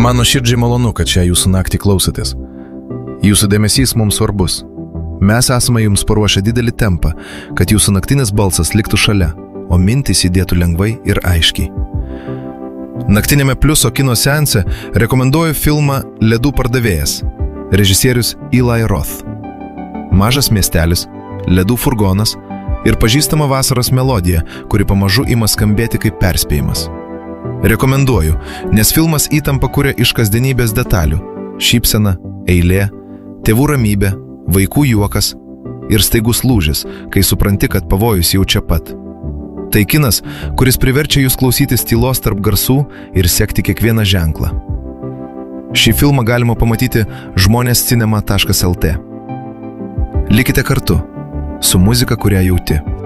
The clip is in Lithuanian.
Man nuoširdžiai malonu, kad čia jūsų naktį klausotės. Jūsų dėmesys mums svarbus. Mes esame jums paruošę didelį tempą, kad jūsų naktinis balsas liktų šalia, o mintys įdėtų lengvai ir aiškiai. Naktinėme Pliuso kino seanse rekomenduoju filmą Ledų pardavėjas, režisierius Eli Roth. Mažas miestelis, ledų furgonas ir pažįstama vasaros melodija, kuri pamažu ima skambėti kaip perspėjimas. Rekomenduoju, nes filmas įtampą kuria iš kasdienybės detalių – šypsena, eilė, tėvų ramybė, vaikų juokas ir staigus lūžis, kai supranti, kad pavojus jau čia pat. Tai kinas, kuris priverčia jūs klausytis tylos tarp garsų ir sekti kiekvieną ženklą. Šį filmą galima pamatyti žmonėscinema.lt. Likite kartu su muzika, kurią jauti.